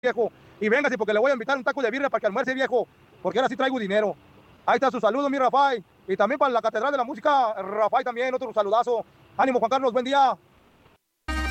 viejo. Y véngase porque le voy a invitar un taco de birria para que almuerce, viejo. Porque ahora sí traigo dinero. Ahí está su saludo, mi Rafael. Y también para la Catedral de la Música, Rafael también, otro saludazo. Ánimo, Juan Carlos, buen día.